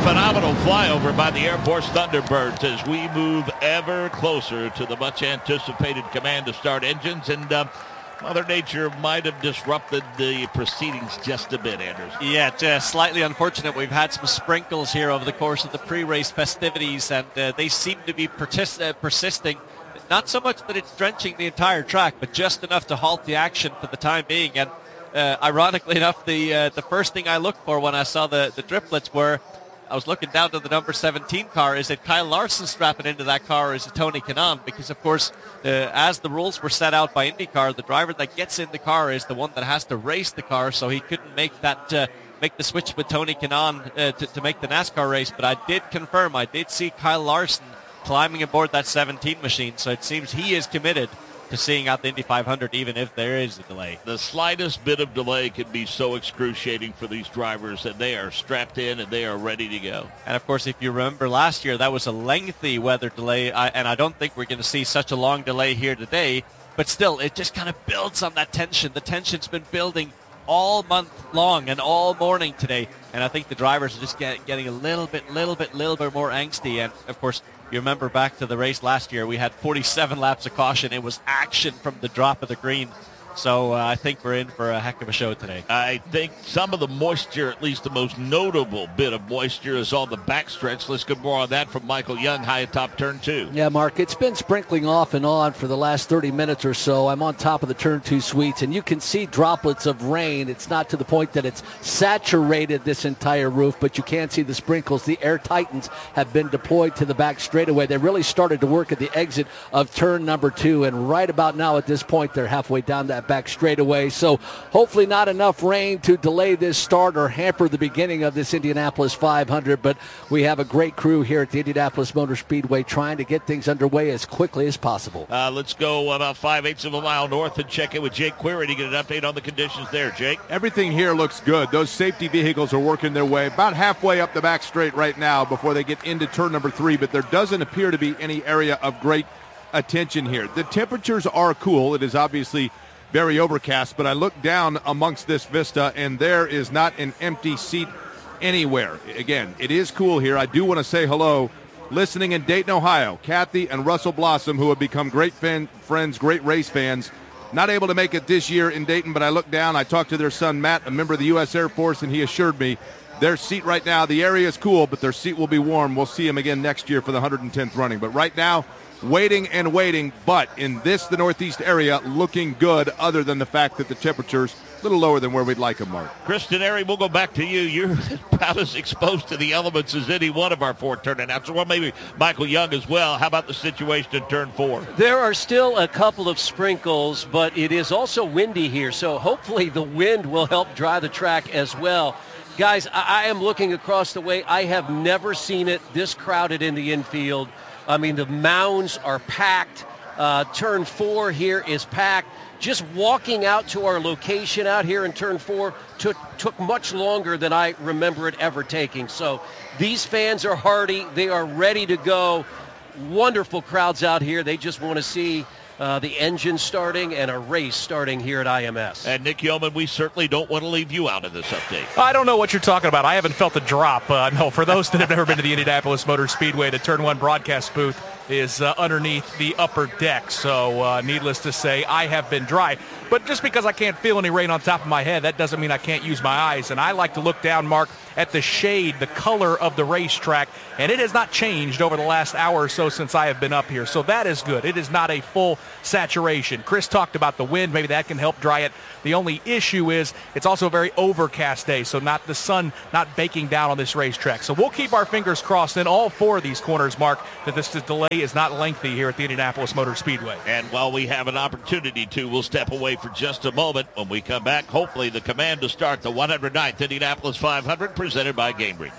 phenomenal flyover by the Air Force Thunderbirds as we move ever closer to the much-anticipated command to start engines. And Mother Nature might have disrupted the proceedings just a bit, Anders. Yeah, just slightly unfortunate. We've had some sprinkles here over the course of the pre-race festivities, and they seem to be persisting. Not so much that it's drenching the entire track, but just enough to halt the action for the time being. And ironically enough, the first thing I looked for when I saw the driplets were, I was looking down to the number 17 car. Is it Kyle Larson strapping into that car, or is it Tony Kanaan? Because, of course, as the rules were set out by IndyCar, the driver that gets in the car is the one that has to race the car, so he couldn't make that make the switch with Tony Kanaan to make the NASCAR race. But I did confirm, I did see Kyle Larson climbing aboard that 17 machine, so it seems he is committed to seeing out the Indy 500, even if there is a delay. The slightest bit of delay can be so excruciating for these drivers that they are strapped in and they are ready to go. And, of course, if you remember last year, that was a lengthy weather delay, and I don't think we're going to see such a long delay here today, but still, it just kind of builds on that tension. The tension's been building all month long and all morning today, and I think the drivers are just getting a little bit more angsty. And, of course, you remember back to the race last year, we had 47 laps of caution. It was action from the drop of the green. So I think we're in for a heck of a show today. I think some of the moisture, at least the most notable bit of moisture, is on the backstretch. Let's get more on that from Michael Young, high atop turn 2. Yeah, Mark, it's been sprinkling off and on for the last 30 minutes or so. I'm on top of the turn 2 suites, and you can see droplets of rain. It's not to the point that it's saturated this entire roof, but you can see the sprinkles. The Air Titans have been deployed to the back straightaway. They really started to work at the exit of turn number 2, and right about now at this point, they're halfway down that back straightaway. So hopefully not enough rain to delay this start or hamper the beginning of this Indianapolis 500, but we have a great crew here at the Indianapolis Motor Speedway trying to get things underway as quickly as possible. Let's go about 5/8 of a mile north and check in with Jake Query to get an update on the conditions there. Jake? Everything here looks good. Those safety vehicles are working their way about halfway up the back straight right now before they get into turn number 3, but there doesn't appear to be any area of great attention here. The temperatures are cool. It is obviously very overcast, but I look down amongst this vista, and there is not an empty seat anywhere. Again, it is cool here. I do want to say hello, listening in Dayton, Ohio, Kathy and Russell Blossom, who have become great friends, great race fans. Not able to make it this year in Dayton, but I look down, I talked to their son, Matt, a member of the U.S. Air Force, and he assured me their seat right now, the area is cool, but their seat will be warm. We'll see them again next year for the 110th running. But right now, waiting and waiting, but in the Northeast area, looking good other than the fact that the temperature's a little lower than where we'd like them, Mark. Kristen Airy, we'll go back to you. You're about as exposed to the elements as any one of our 4 turn announcers. Well, maybe Michael Young as well. How about the situation in turn 4? There are still a couple of sprinkles, but it is also windy here, so hopefully the wind will help dry the track as well. Guys, I am looking across the way. I have never seen it this crowded in the infield. I mean, the mounds are packed. Turn 4 here is packed. Just walking out to our location out here in turn 4 took much longer than I remember it ever taking. So these fans are hardy. They are ready to go. Wonderful crowds out here. They just want to see the engine starting and a race starting here at IMS. And Nick Yeoman, we certainly don't want to leave you out of this update. I don't know what you're talking about. I haven't felt a drop. No, for those that have never been to the Indianapolis Motor Speedway, the Turn 1 broadcast booth is underneath the upper deck. So needless to say, I have been dry. But just because I can't feel any rain on top of my head, that doesn't mean I can't use my eyes. And I like to look down, Mark, at the shade, the color of the racetrack. And it has not changed over the last hour or so since I have been up here. So that is good. It is not a full saturation. Chris talked about the wind. Maybe that can help dry it. The only issue is it's also a very overcast day, so not the sun not baking down on this racetrack. So we'll keep our fingers crossed in all 4 of these corners, Mark, that this delay is not lengthy here at the Indianapolis Motor Speedway. And while we have an opportunity to, we'll step away for just a moment. When we come back, hopefully the command to start the 109th Indianapolis 500 presented by Gainbridge.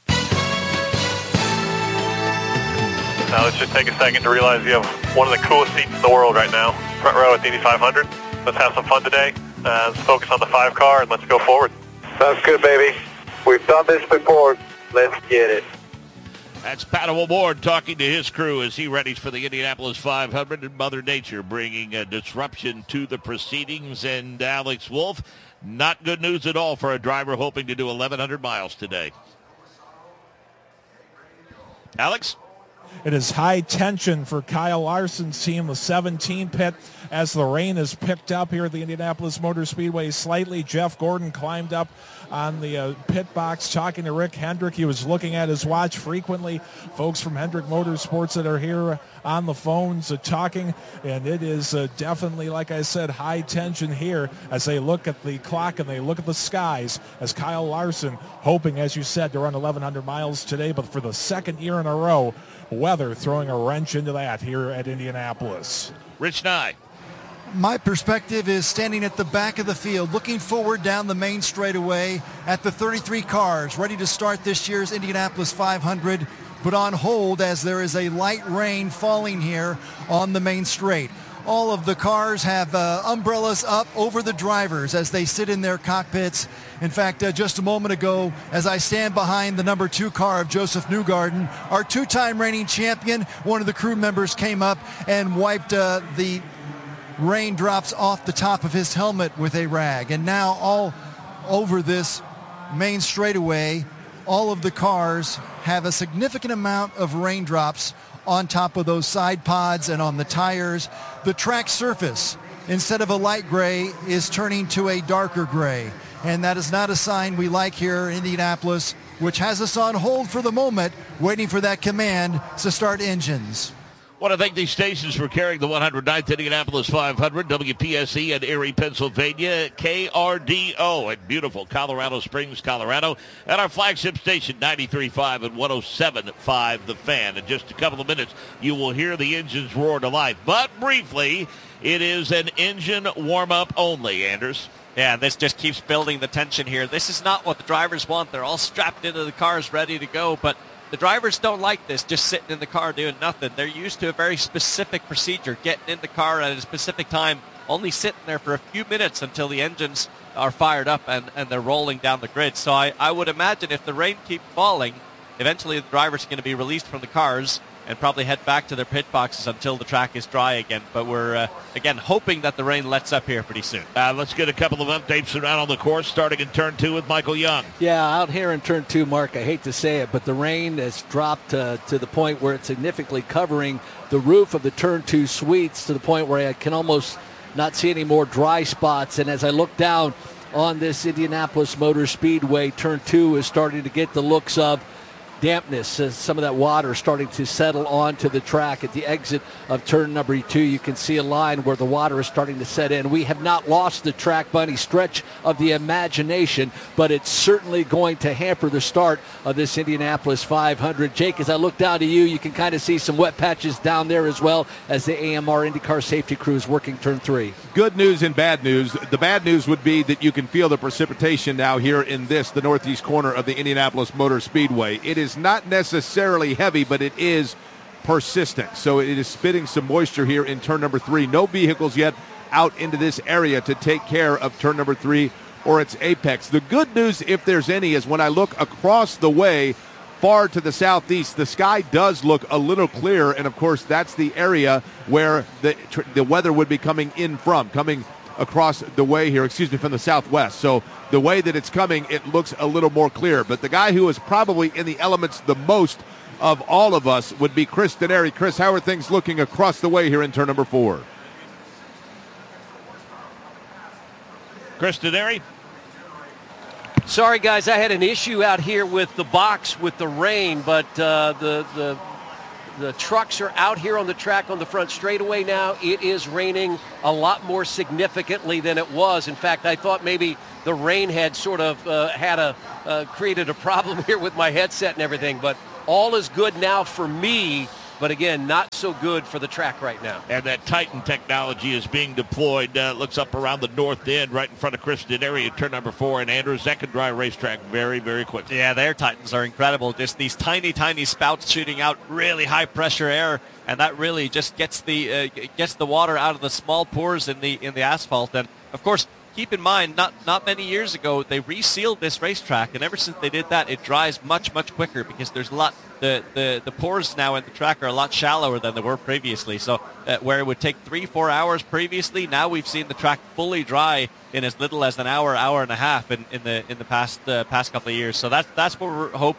Now let's just take a second to realize you have one of the coolest seats in the world right now, front row at the Indy 500. Let's have some fun today. Let's focus on the 5 car and let's go forward. Sounds good, baby. We've done this before. Let's get it. That's Pat O'Ward talking to his crew as he readies for the Indianapolis 500, and Mother Nature bringing a disruption to the proceedings. And Alex Wolf, not good news at all for a driver hoping to do 1,100 miles today. Alex? It is high tension for Kyle Larson's team, the 17 pit, as the rain has picked up here at the Indianapolis Motor Speedway slightly. Jeff Gordon climbed up on the pit box talking to Rick Hendrick. He was looking at his watch frequently. Folks from Hendrick Motorsports that are here on the phones talking, and it is definitely, like I said, high tension here as they look at the clock and they look at the skies as Kyle Larson hoping, as you said, to run 1,100 miles today, but for the second year in a row, weather throwing a wrench into that here at Indianapolis. Rich Nye. My perspective is standing at the back of the field, looking forward down the main straightaway at the 33 cars ready to start this year's Indianapolis 500, but on hold as there is a light rain falling here on the main straight. All of the cars have umbrellas up over the drivers as they sit in their cockpits. In fact, just a moment ago, as I stand behind the number 2 car of Joseph Newgarden, our 2-time reigning champion, one of the crew members came up and wiped the raindrops off the top of his helmet with a rag. And now all over this main straightaway, all of the cars have a significant amount of raindrops on top of those side pods and on the tires. The track surface, instead of a light gray, is turning to a darker gray. And that is not a sign we like here in Indianapolis, which has us on hold for the moment, waiting for that command to start engines. I want to thank these stations for carrying the 109th Indianapolis 500, WPSE in Erie, Pennsylvania, KRDO in beautiful Colorado Springs, Colorado, and our flagship station, 93.5 and 107.5 The Fan. In just a couple of minutes, you will hear the engines roar to life. But briefly, it is an engine warm-up only, Anders. Yeah, this just keeps building the tension here. This is not what the drivers want. They're all strapped into the cars ready to go, but the drivers don't like this, just sitting in the car doing nothing. They're used to a very specific procedure, getting in the car at a specific time, only sitting there for a few minutes until the engines are fired up and they're rolling down the grid. So I would imagine if the rain keeps falling, eventually the drivers are going to be released from the cars and probably head back to their pit boxes until the track is dry again. But we're, again, hoping that the rain lets up here pretty soon. Let's get a couple of updates around on the course, starting in Turn 2 with Michael Young. Yeah, out here in Turn 2, Mark, I hate to say it, but the rain has dropped to the point where it's significantly covering the roof of the Turn 2 suites to the point where I can almost not see any more dry spots. And as I look down on this Indianapolis Motor Speedway, Turn 2 is starting to get the looks of dampness. Some of that water starting to settle onto the track. At the exit of turn number 2, you can see a line where the water is starting to set in. We have not lost the track by any stretch of the imagination, but it's certainly going to hamper the start of this Indianapolis 500. Jake, as I look down to you, you can kind of see some wet patches down there as well as the AMR IndyCar safety crew is working turn 3. Good news and bad news. The bad news would be that you can feel the precipitation now here in the northeast corner of the Indianapolis Motor Speedway. It is not necessarily heavy, but it is persistent. So it is spitting some moisture here in turn number 3. No vehicles yet out into this area to take care of turn number 3 or its apex. The good news, if there's any, is when I look across the way far to the southeast, the sky does look a little clearer, and of course that's the area where the weather would be coming across the way here, from the southwest. So the way that it's coming, it looks a little more clear. But the guy who is probably in the elements the most of all of us would be Chris Denari. Chris, how are things looking across the way here in turn number 4? Chris Denari? Sorry, guys, I had an issue out here with the box with the rain, but the trucks are out here on the track on the front straightaway now. It is raining a lot more significantly than it was. In fact, I thought maybe the rain had sort of created a problem here with my headset and everything, but all is good now for me. But again, not so good for the track right now. And that Titan technology is being deployed. Looks up around the north end, right in front of Chris Denari at turn number 4. And Andrews, that can dry a racetrack very, very quickly. Yeah, their Titans are incredible. Just these tiny, tiny spouts shooting out really high pressure air, and that really just gets the water out of the small pores in the asphalt. And of course, keep in mind, not many years ago, they resealed this racetrack, and ever since they did that, it dries much, much quicker because there's a lot. The pores now in the track are a lot shallower than they were previously. So where it would take 3-4 hours previously, now we've seen the track fully dry in as little as an hour and a half in the past couple of years. So that's what we're hoping.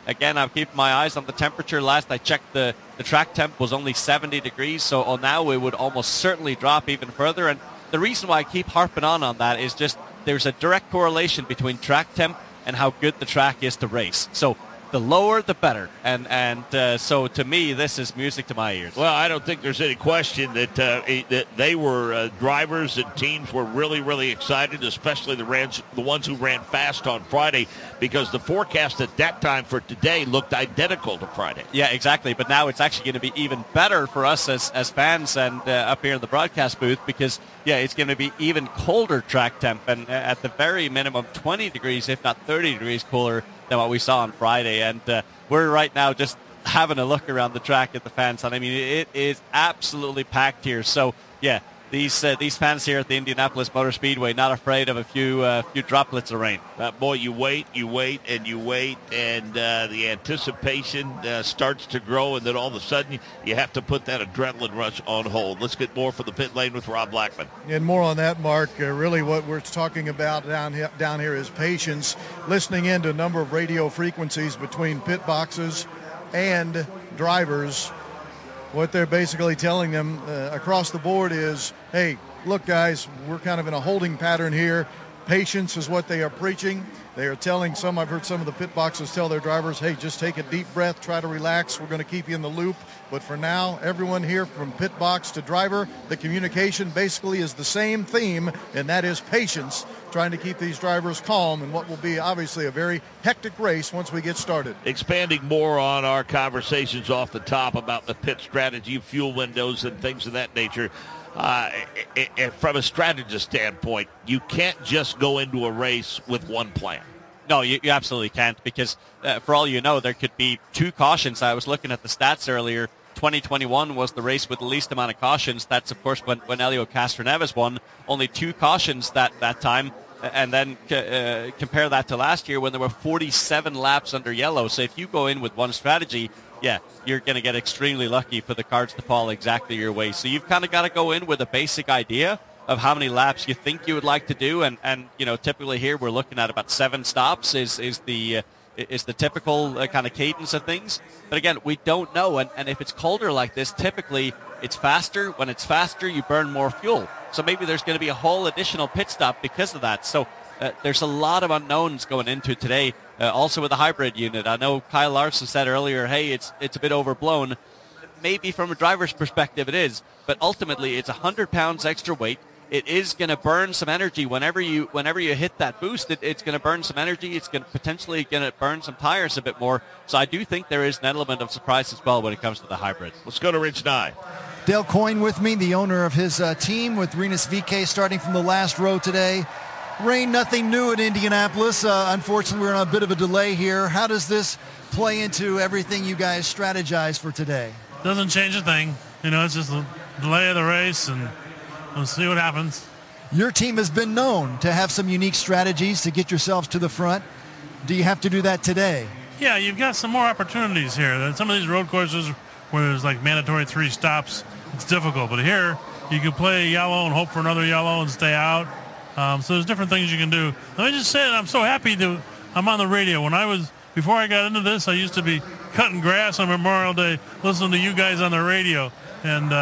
Again, I'm keeping my eyes on the temperature. Last I checked, the track temp was only 70 degrees, so now it would almost certainly drop even further. And the reason why I keep harping on that is just there's a direct correlation between track temp and how good the track is to race. So the lower, the better. And so to me, this is music to my ears. Well, I don't think there's any question that they were drivers and teams were really, really excited, especially the ones who ran fast on Friday, because the forecast at that time for today looked identical to Friday. Yeah, exactly. But now it's actually going to be even better for us as fans and up here in the broadcast booth because, yeah, it's going to be even colder track temp and at the very minimum 20 degrees, if not 30 degrees cooler than what we saw on Friday. And we're right now just having a look around the track at the fans, and I mean it is absolutely packed here. So yeah, these fans here at the Indianapolis Motor Speedway not afraid of a few droplets of rain. Boy, you wait, and the anticipation starts to grow, and then all of a sudden you have to put that adrenaline rush on hold. Let's get more from the pit lane with Rob Blackman. And more on that, Mark. Really what we're talking about down here is patience, listening in to a number of radio frequencies between pit boxes and drivers. What they're basically telling them across the board is, hey, look, guys, we're kind of in a holding pattern here. Patience is what they are preaching. They are telling I've heard some of the pit boxes tell their drivers, hey, just take a deep breath, try to relax. We're going to keep you in the loop. But for now, everyone here from pit box to driver, the communication basically is the same theme, and that is patience, trying to keep these drivers calm in what will be obviously a very hectic race once we get started. Expanding more on our conversations off the top about the pit strategy, fuel windows, and things of that nature. From a strategist standpoint, you can't just go into a race with one plan. No, you absolutely can't because for all you know, there could be 2 cautions. I was looking at the stats earlier. 2021 was the race with the least amount of cautions. That's, of course, when Helio Castroneves won. Only 2 cautions that time. And then compare that to last year when there were 47 laps under yellow. So if you go in with one strategy, yeah, you're going to get extremely lucky for the cards to fall exactly your way. So you've kind of got to go in with a basic idea of how many laps you think you would like to do. And you know, typically here we're looking at about 7 stops is the typical kind of cadence of things. But again, we don't know. And if it's colder like this, typically it's faster. When it's faster, you burn more fuel. So maybe there's going to be a whole additional pit stop because of that. So there's a lot of unknowns going into today. Also with the hybrid unit, I know Kyle Larson said earlier, hey, it's a bit overblown. Maybe from a driver's perspective it is, but ultimately it's 100 pounds extra weight. It is going to burn some energy whenever you hit that boost. It's going to burn some energy. It's potentially going to burn some tires a bit more. So I do think there is an element of surprise as well when it comes to the hybrid. Let's go to Rich Nye. Dale Coyne with me, the owner of his team with Rinus VeeKay starting from the last row today. Rain, nothing new in Indianapolis. Unfortunately, we're on a bit of a delay here. How does this play into everything you guys strategize for today? Doesn't change a thing. You know, it's just a delay of the race, and we'll see what happens. Your team has been known to have some unique strategies to get yourselves to the front. Do you have to do that today? Yeah, you've got some more opportunities here. Some of these road courses where there's like mandatory 3 stops, it's difficult. But here, you can play yellow and hope for another yellow and stay out. So there's different things you can do. Let me just say that I'm so happy that I'm on the radio. Before I got into this, I used to be cutting grass on Memorial Day, listening to you guys on the radio. And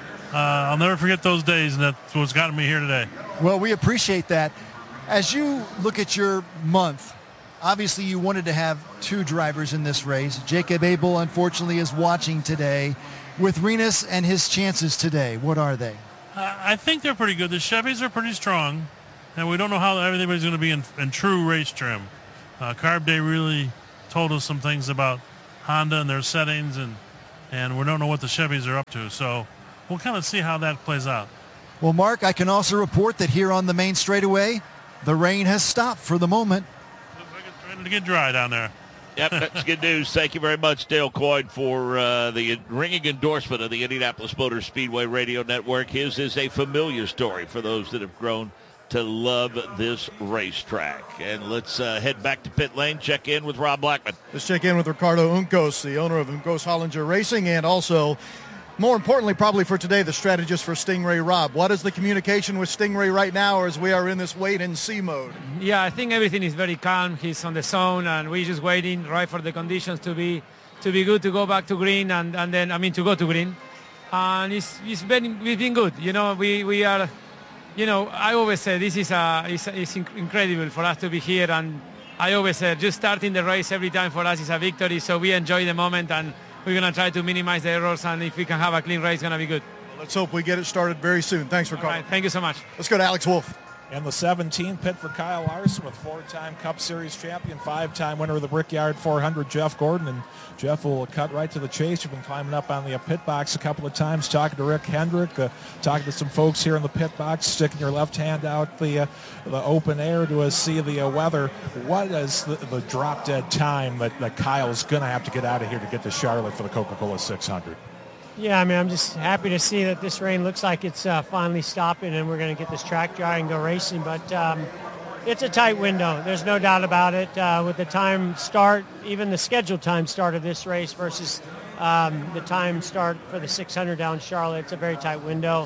I'll never forget those days, and that's what's gotten me here today. Well, we appreciate that. As you look at your month, obviously you wanted to have 2 drivers in this race. Jacob Abel, unfortunately, is watching today. With Rinus and his chances today, what are they? I think they're pretty good. The Chevys are pretty strong, and we don't know how everybody's going to be in true race trim. Carb Day really told us some things about Honda and their settings, and we don't know what the Chevys are up to. So we'll kind of see how that plays out. Well, Mark, I can also report that here on the main straightaway, the rain has stopped for the moment. Looks like it's ready to get dry down there. Yep, that's good news. Thank you very much, Dale Coyne, for the ringing endorsement of the Indianapolis Motor Speedway Radio Network. His is a familiar story for those that have grown to love this racetrack. And let's head back to pit lane, check in with Rob Blackman. Let's check in with Ricardo Uncos, the owner of Uncos Hollinger Racing, and also more importantly, probably for today, the strategist for Stingray, Rob. What is the communication with Stingray right now as we are in this wait-and-see mode? Yeah, I think everything is very calm. He's on the zone, and we're just waiting right for the conditions to be good to go back to green, and then to go to green. And we've been good. We are. I always say this is incredible for us to be here, and I always say just starting the race every time for us is a victory. So we enjoy the moment, and we're going to try to minimize the errors, and if we can have a clean race, it's going to be good. Well, let's hope we get it started very soon. Thanks for calling. Right, thank you so much. Let's go to Alex Wolf. And the 17 pit for Kyle Larson with 4-time Cup Series champion, 5-time winner of the Brickyard 400, Jeff Gordon. And Jeff will cut right to the chase. You've been climbing up on the pit box a couple of times, talking to Rick Hendrick, talking to some folks here in the pit box, sticking your left hand out the open air to see the weather. What is the drop-dead time that Kyle's going to have to get out of here to get to Charlotte for the Coca-Cola 600? Yeah, I'm just happy to see that this rain looks like it's finally stopping and we're going to get this track dry and go racing. But it's a tight window. There's no doubt about it. With the time start, even the scheduled time start of this race versus the time start for the 600 down Charlotte, it's a very tight window.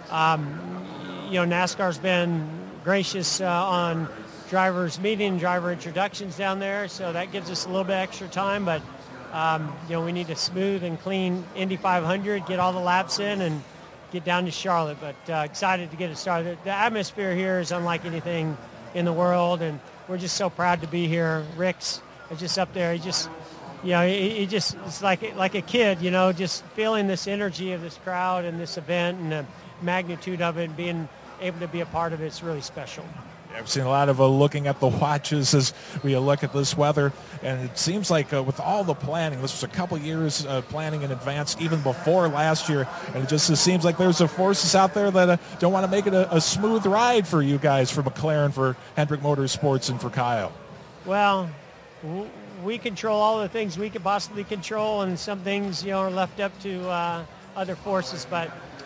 NASCAR's been gracious on drivers meeting, driver introductions down there, so that gives us a little bit extra time. But we need a smooth and clean Indy 500, get all the laps in, and get down to Charlotte. But excited to get it started. The atmosphere here is unlike anything in the world, and we're just so proud to be here. Rick's just up there. He just it's like a kid, just feeling this energy of this crowd and this event and the magnitude of it, and being able to be a part of it. It's really special. I've seen a lot of looking at the watches as we look at this weather, and it seems like with all the planning, this was a couple years planning in advance, even before last year, and it seems like there's forces out there that don't want to make it a smooth ride for you guys, for McLaren, for Hendrick Motorsports, and for Kyle. Well, we control all the things we could possibly control, and some things are left up to other forces, but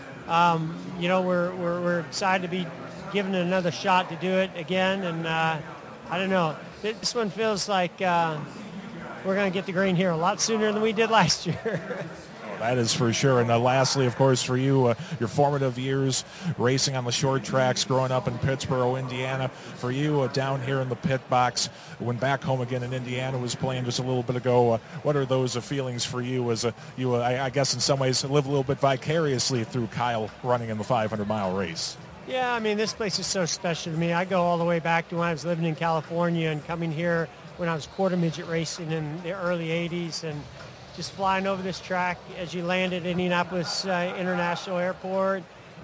we're excited to be given it another shot to do it again, and I don't know. This one feels like we're going to get the green here a lot sooner than we did last year. That is for sure. And lastly, of course, for you, your formative years racing on the short tracks, growing up in Pittsburgh, Indiana. For you, down here in the pit box, when back home again in Indiana was playing just a little bit ago, what are those feelings for you as I guess in some ways live a little bit vicariously through Kyle running in the 500-mile race? Yeah, this place is so special to me. I go all the way back to when I was living in California and coming here when I was quarter midget racing in the early 80s, and just flying over this track as you land at Indianapolis International Airport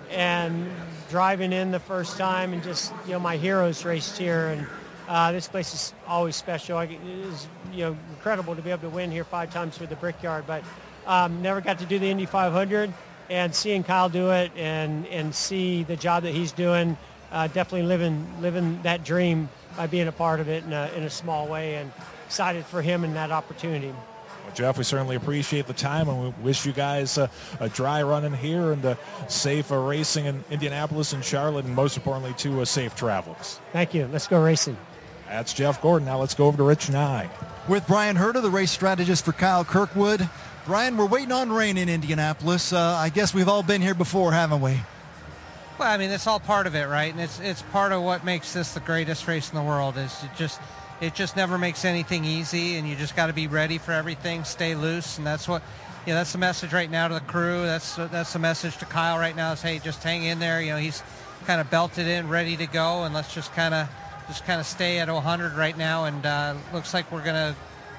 and driving in the first time, and just, my heroes raced here, and this place is always special. It is, incredible to be able to win here 5 times for the Brickyard, but never got to do the Indy 500. And seeing Kyle do it and see the job that he's doing, definitely living that dream by being a part of it in a small way, and excited for him and that opportunity. Well, Jeff, we certainly appreciate the time, and we wish you guys a dry run in here and safe racing in Indianapolis and Charlotte, and most importantly, too, safe travels. Thank you. Let's go racing. That's Jeff Gordon. Now let's go over to Rich Nye. With Brian Herta, the race strategist for Kyle Kirkwood. Brian, we're waiting on rain in Indianapolis. I guess we've all been here before, haven't we? Well, it's all part of it, right? And it's part of what makes this the greatest race in the world. Is it just never makes anything easy, and you just got to be ready for everything, stay loose, and that's what, that's the message right now to the crew. That's the message to Kyle right now is, hey, just hang in there. He's kind of belted in, ready to go, and let's just kind of stay at 100 right now, and looks like we're gonna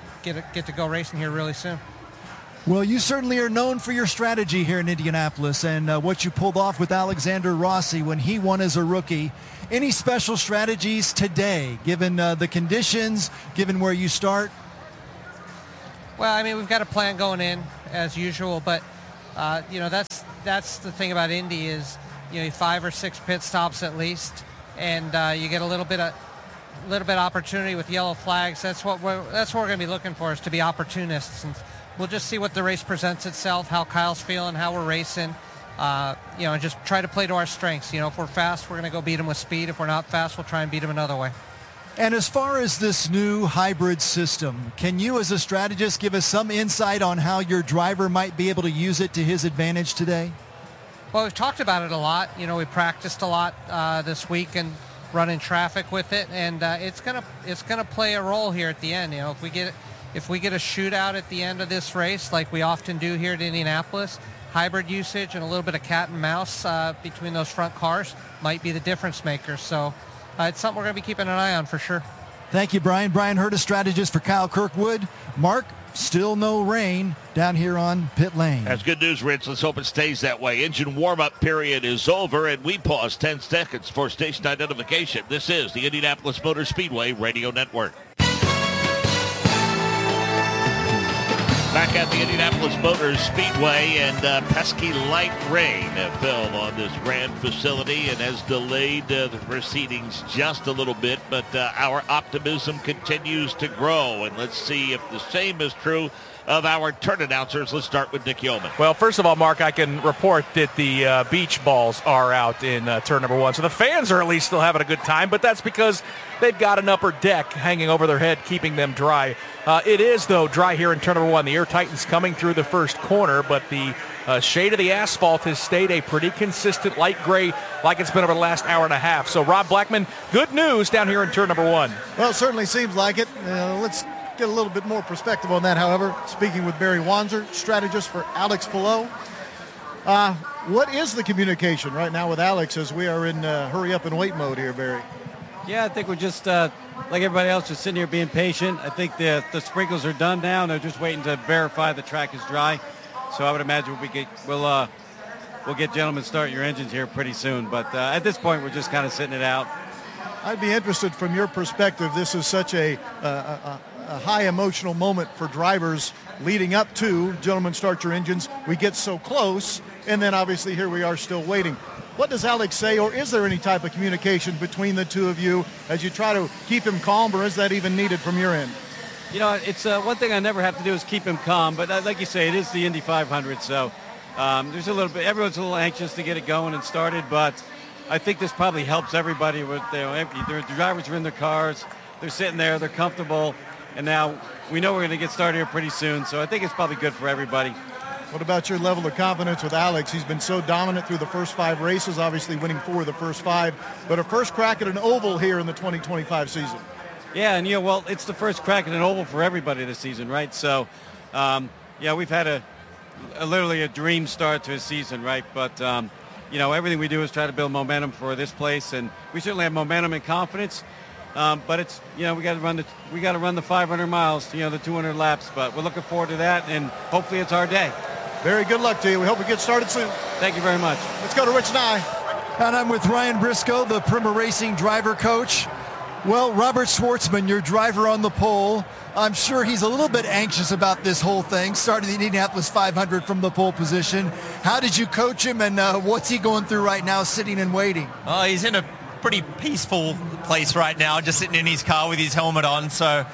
get to go racing here really soon. Well, you certainly are known for your strategy here in Indianapolis and what you pulled off with Alexander Rossi when he won as a rookie. Any special strategies today, given the conditions, given where you start? Well, we've got a plan going in as usual, but that's the thing about Indy is 5 or 6 pit stops at least, and you get a little bit opportunity with yellow flags. That's what we're going to be looking for, is to be opportunists. And we'll just see what the race presents itself, how Kyle's feeling, how we're racing, and just try to play to our strengths. If we're fast, we're going to go beat him with speed. If we're not fast, we'll try and beat him another way. And as far as this new hybrid system, can you as a strategist give us some insight on how your driver might be able to use it to his advantage today? Well, we've talked about it a lot. You know, we practiced a lot this week and running traffic with it, and it's gonna play a role here at the end. You know, if we get a shootout at the end of this race, like we often do here at Indianapolis, hybrid usage and a little bit of cat and mouse between those front cars might be the difference maker. So it's something we're going to be keeping an eye on for sure. Thank you, Brian. Brian Hurta, strategist for Kyle Kirkwood. Mark, still no rain down here on pit lane. That's good news, Rich. Let's hope it stays that way. Engine warm-up period is over, and we pause 10 seconds for station identification. This is the Indianapolis Motor Speedway Radio Network. Back at the Indianapolis Motor Speedway, and pesky light rain fell on this grand facility and has delayed the proceedings just a little bit, but our optimism continues to grow, and let's see if the same is true of our turn announcers. Let's start with Nick Yeoman. Well, first of all, Mark, I can report that the beach balls are out in turn number 1. So the fans are at least still having a good time, but that's because they've got an upper deck hanging over their head, keeping them dry. It is, though, dry here in turn number 1. The Air Titans coming through the first corner, but the shade of the asphalt has stayed a pretty consistent light gray like it's been over the last hour and a half. So, Rob Blackman, good news down here in turn number 1. Well, it certainly seems like it. Let's get a little bit more perspective on that, however. Speaking with Barry Wanzer, strategist for Alex Palou. What is the communication right now with Alex as we are in hurry up and wait mode here, Barry? Yeah, I think we're just, like everybody else, just sitting here being patient. I think the sprinkles are done now, and they're just waiting to verify the track is dry. So I would imagine we'll get gentlemen starting your engines here pretty soon. But at this point, we're just kind of sitting it out. I'd be interested from your perspective. This is such a high emotional moment for drivers leading up to gentlemen start your engines. We get so close, and then obviously here we are still waiting. What does Alex say, or is there any type of communication between the two of you as you try to keep him calm, or is that even needed from your end? You know, it's one thing I never have to do is keep him calm, but like you say, it is the Indy 500, so there's a little bit, everyone's a little anxious to get it going and started, but I think this probably helps everybody with their drivers are in their cars, they're sitting there, they're comfortable, and now we know we're going to get started here pretty soon, so I think it's probably good for everybody. What about your level of confidence with Alex? He's been so dominant through the first 5 races, obviously winning 4 of the first 5, but a first crack at an oval here in the 2025 season. Yeah, and well, it's the first crack at an oval for everybody this season, right? So, we've had literally a dream start to a season, right? But, everything we do is try to build momentum for this place, and we certainly have momentum and confidence. But it's, we got to run the 500 miles, the 200 laps. But we're looking forward to that, and hopefully it's our day. Very good luck to you. We hope we get started soon. Thank you very much. Let's go to Rich Nye. And I'm with Ryan Briscoe, the Prima Racing driver coach. Well, Robert Schwartzman, your driver on the pole, I'm sure he's a little bit anxious about this whole thing, starting the Indianapolis 500 from the pole position. How did you coach him, and what's he going through right now, sitting and waiting? He's in a pretty peaceful place right now, just sitting in his car with his helmet on. So,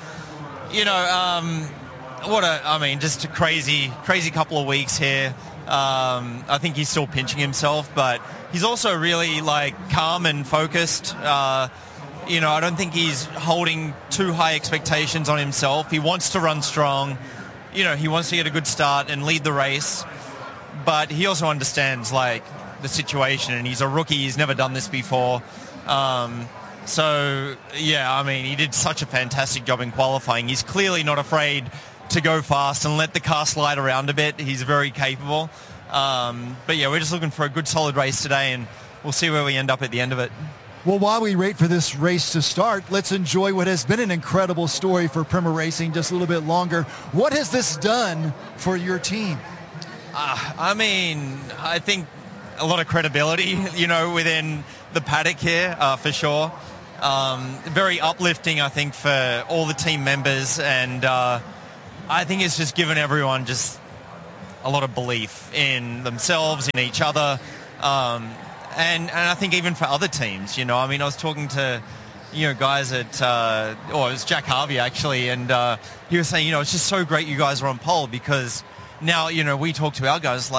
just a crazy couple of weeks here. I think he's still pinching himself, but he's also really calm and focused. I don't think he's holding too high expectations on himself. He wants to run strong. He wants to get a good start and lead the race, but he also understands the situation, and he's a rookie. He's never done this before. He did such a fantastic job in qualifying. He's clearly not afraid to go fast and let the car slide around a bit. He's very capable. We're just looking for a good solid race today, and we'll see where we end up at the end of it. Well, while we wait for this race to start, let's enjoy what has been an incredible story for Prima Racing just a little bit longer. What has this done for your team? I think a lot of credibility, within the paddock here, for sure. Very uplifting, I think, for all the team members, and I think it's just given everyone just a lot of belief in themselves, in each other, and I think even for other teams, I was talking to, guys at, it was Jack Harvey actually, and he was saying, it's just so great you guys are on pole, because now, we talk to our guys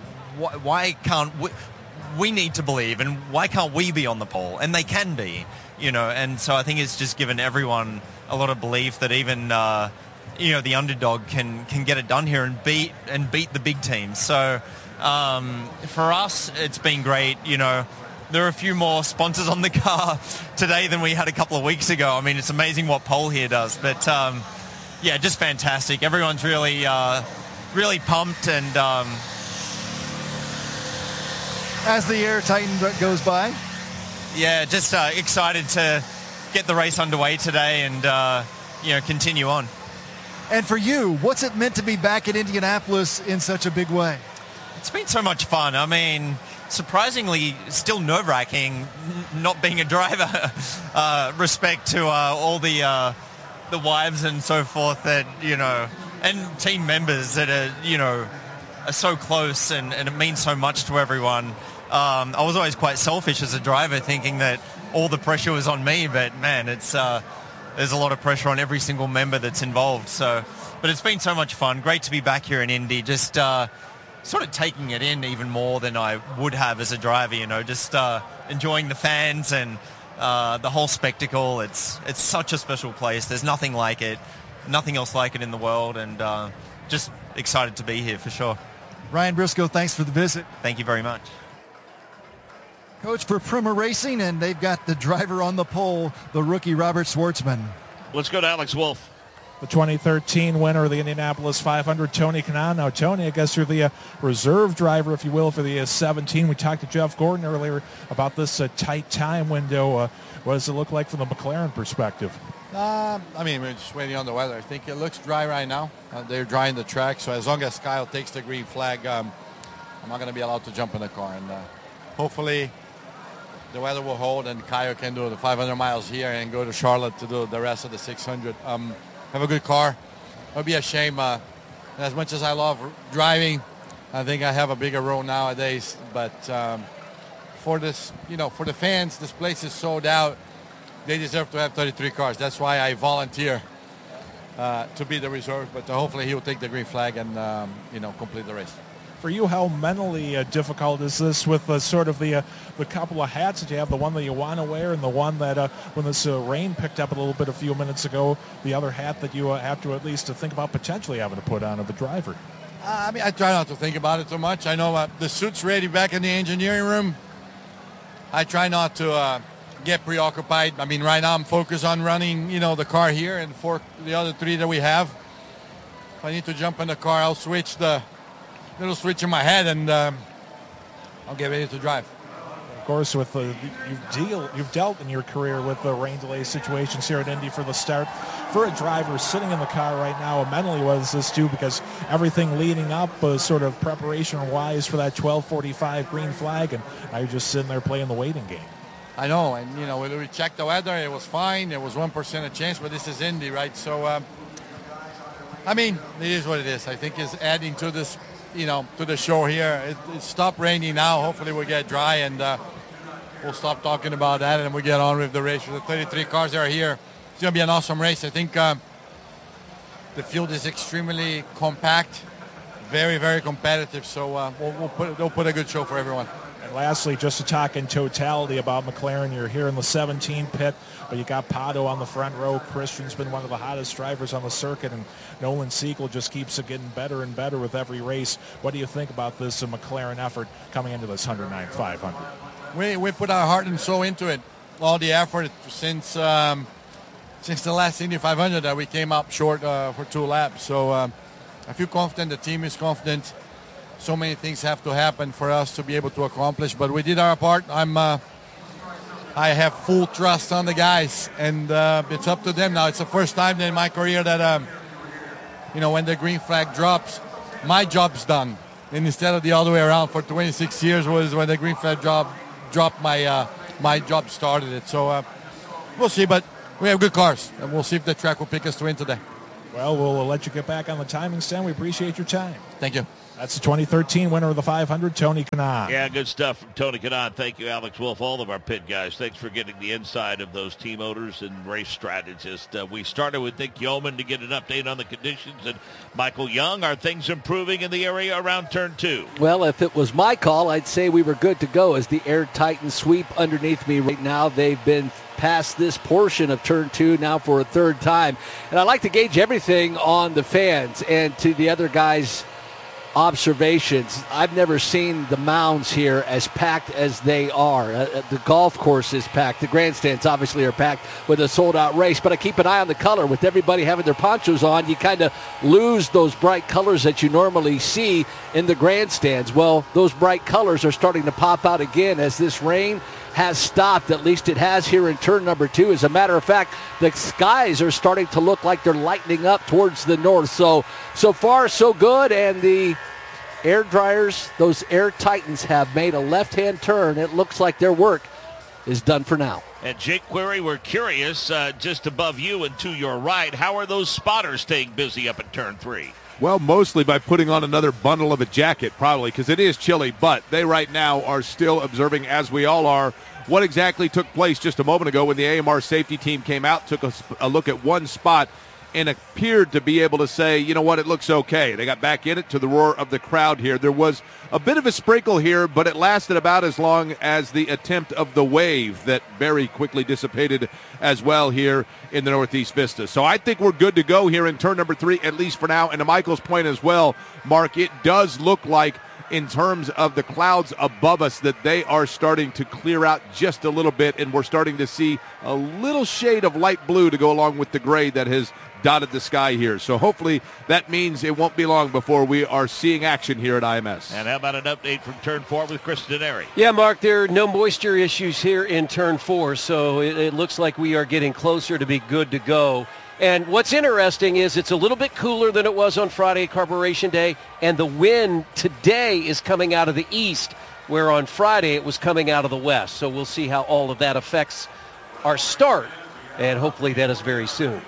why can't we need to believe, and why can't we be on the pole? And they can be. and so I think it's just given everyone a lot of belief that even the underdog can get it done here and beat the big teams. So for us, it's been great. There are a few more sponsors on the car today than we had a couple of weeks ago. I mean, it's amazing what Pole here does. But, just fantastic. Everyone's really pumped. And as the Air Titan goes by? Yeah, just excited to get the race underway today and, continue on. And for you, what's it meant to be back at Indianapolis in such a big way? It's been so much fun. I mean, surprisingly, still nerve-wracking not being a driver. Respect to all the wives and so forth that, and team members that are so close and it means so much to everyone. I was always quite selfish as a driver, thinking that all the pressure was on me, but man, it's there's a lot of pressure on every single member that's involved. But it's been so much fun. Great to be back here in Indy. Just sort of taking it in even more than I would have as a driver. Just enjoying the fans and the whole spectacle. It's such a special place. There's nothing like it, nothing else like it in the world, and just excited to be here for sure. Ryan Briscoe, thanks for the visit. Thank you very much. Coach for Prema Racing, and they've got the driver on the pole, the rookie Robert Schwartzman. Let's go to Alex Wolff. The 2013 winner of the Indianapolis 500, Tony Kanaan. Now, Tony, I guess you're the reserve driver, if you will, for the 17. We talked to Jeff Gordon earlier about this tight time window. What does it look like from the McLaren perspective? We're just waiting on the weather. I think it looks dry right now. They're drying the track, so as long as Kyle takes the green flag, I'm not going to be allowed to jump in the car. And hopefully the weather will hold and Kyle can do the 500 miles here and go to Charlotte to do the rest of the 600. Have a good car. It would be a shame. As much as I love driving, I think I have a bigger role nowadays. But for this, for the fans, this place is sold out. They deserve to have 33 cars. That's why I volunteer to be the reserve. But hopefully he will take the green flag and complete the race. For you, how mentally difficult is this with sort of the couple of hats that you have, the one that you want to wear and the one that when this rain picked up a little bit a few minutes ago, the other hat that you have to at least think about potentially having to put on of a driver? I try not to think about it too much. I know the suit's ready back in the engineering room. I try not to get preoccupied. Right now I'm focused on running, the car here and for the other three that we have. If I need to jump in the car, I'll switch the little switch in my head and I'll get ready to drive. Of course, with you've dealt in your career with the rain delay situations here at Indy for the start. For a driver sitting in the car right now, mentally, what does this do? Because everything leading up was sort of preparation-wise for that 12:45 green flag, and now you're just sitting there playing the waiting game. I know, and when we checked the weather, it was fine. There was 1% of chance, but this is Indy, right? So, it is what it is. I think it's adding to this. To the show here. It stopped raining now. Hopefully we'll get dry and we'll stop talking about that and we'll get on with the race. With the 33 cars that are here, it's going to be an awesome race. I think the field is extremely compact, very, very competitive. So we'll put a good show for everyone. And lastly, just to talk in totality about McLaren, you're here in the 17 pit, but you got Pato on the front row. Christian's been one of the hottest drivers on the circuit, and Nolan Siegel just keeps it getting better and better with every race. What do you think about this McLaren effort coming into this 109 500? We put our heart and soul into it. All the effort since the last Indy 500 that we came up short for 2 laps. So I feel confident. The team is confident. So many things have to happen for us to be able to accomplish, but we did our part. I have full trust on the guys, and it's up to them now. It's the first time in my career that, when the green flag drops, my job's done. And instead of the other way around for 26 years was when the green flag dropped, my job started it. So we'll see, but we have good cars, and we'll see if the track will pick us to win today. Well, we'll let you get back on the timing stand. We appreciate your time. Thank you. That's the 2013 winner of the 500, Tony Kanaan. Yeah, good stuff from Tony Kanaan. Thank you, Alex Wolff, all of our pit guys. Thanks for getting the inside of those team owners and race strategists. We started with Nick Yeoman to get an update on the conditions, and Michael Young. Are things improving in the area around turn 2? Well, if it was my call, I'd say we were good to go as the Air Titan sweep underneath me right now. They've been past this portion of turn 2 now for a third time. And I like to gauge everything on the fans and to the other guys' observations. I've never seen the mounds here as packed as they are. The golf course is packed. The grandstands obviously are packed with a sold-out race, but I keep an eye on the color. With everybody having their ponchos on, you kind of lose those bright colors that you normally see in the grandstands. Well, those bright colors are starting to pop out again as this rain has stopped. At least it has here in turn number 2. As a matter of fact, the skies are starting to look like they're lightening up towards the north. So far, so good. And the air dryers, those Air Titans, have made a left-hand turn. It looks like their work is done for now. And Jake Query, we're curious, just above you and to your right, how are those spotters staying busy up at turn 3? Well, mostly by putting on another bundle of a jacket, probably, because it is chilly. But they right now are still observing, as we all are, what exactly took place just a moment ago when the AMR safety team came out, took a look at one spot, and appeared to be able to say, you know what, it looks okay. They got back in it to the roar of the crowd here. There was a bit of a sprinkle here, but it lasted about as long as the attempt of the wave that very quickly dissipated as well here in the Northeast Vista. So I think we're good to go here in turn number 3, at least for now. And to Michael's point as well, Mark, it does look like in terms of the clouds above us that they are starting to clear out just a little bit, and we're starting to see a little shade of light blue to go along with the gray that has dotted the sky here. So hopefully that means it won't be long before we are seeing action here at IMS. And how about an update from turn 4 with Chris Denari? Yeah, Mark, there are no moisture issues here in turn 4, so it looks like we are getting closer to be good to go. And what's interesting is it's a little bit cooler than it was on Friday, Carburetion Day, and the wind today is coming out of the east, where on Friday it was coming out of the west. So we'll see how all of that affects our start, and hopefully that is very soon.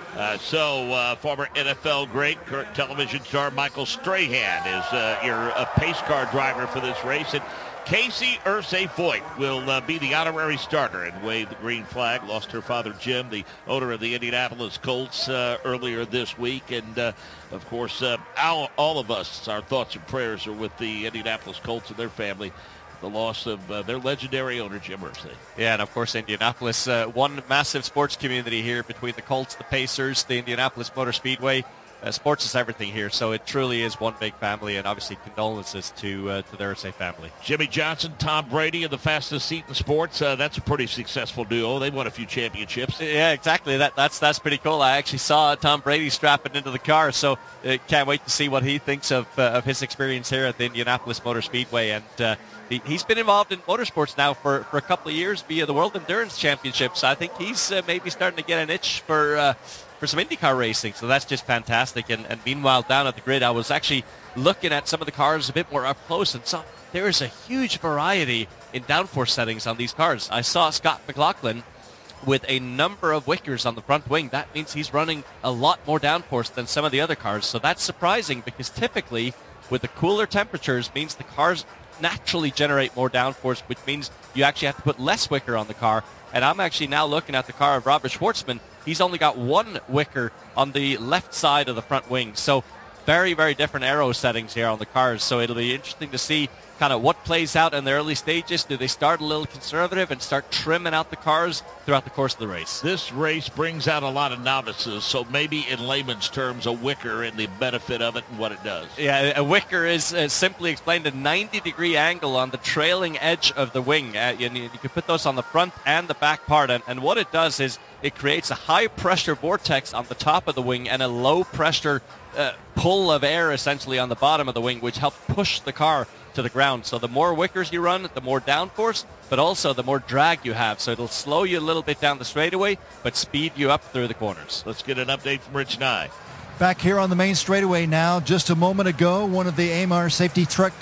Former NFL great, current television star Michael Strahan is your pace car driver for this race. And Casey Irsay-Foyt will be the honorary starter and wave the green flag. Lost her father, Jim, the owner of the Indianapolis Colts, earlier this week. And, of course, all of us, our thoughts and prayers are with the Indianapolis Colts and their family. The loss of their legendary owner, Jim Irsay. Yeah, and of course, Indianapolis, one massive sports community here between the Colts, the Pacers, the Indianapolis Motor Speedway. Sports is everything here, so it truly is one big family, and obviously condolences to the Irsay family. Jimmy Johnson, Tom Brady in the fastest seat in sports. That's a pretty successful duo. They won a few championships. Yeah, exactly. That's pretty cool. I actually saw Tom Brady strapping into the car, so can't wait to see what he thinks of his experience here at the Indianapolis Motor Speedway. And he's been involved in motorsports now for a couple of years via the World Endurance Championships. I think he's maybe starting to get an itch for some IndyCar racing, so that's just fantastic. And meanwhile, down at the grid, I was actually looking at some of the cars a bit more up close and saw there is a huge variety in downforce settings on these cars. I saw Scott McLaughlin with a number of Wickers on the front wing. That means he's running a lot more downforce than some of the other cars, so that's surprising because typically with the cooler temperatures means the cars naturally generate more downforce, which means you actually have to put less Wicker on the car. And I'm actually now looking at the car of Robert Schwartzman. He's only got one Wicker on the left side of the front wing. So very, very different aero settings here on the cars. So it'll be interesting to see kind of what plays out in the early stages. Do they start a little conservative and start trimming out the cars throughout the course of the race? This race brings out a lot of novices, so maybe in layman's terms, a Wicker and the benefit of it and what it does. Yeah, a Wicker is simply explained a 90-degree angle on the trailing edge of the wing. You can put those on the front and the back part, and what it does is it creates a high-pressure vortex on the top of the wing and a low-pressure pull of air essentially on the bottom of the wing, which helps push the car to the ground. So the more Wickers you run, the more downforce, but also the more drag you have. So it'll slow you a little bit down the straightaway, but speed you up through the corners. Let's get an update from Rich Nye. Back here on the main straightaway now. Just a moment ago, one of the AMR safety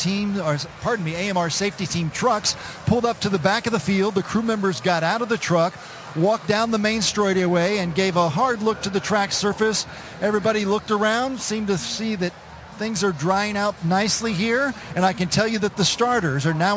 team trucks pulled up to the back of the field. The crew members got out of the truck, walked down the main straightaway, and gave a hard look to the track surface. Everybody looked around, seemed to see that things are drying out nicely here, and I can tell you that the starters are now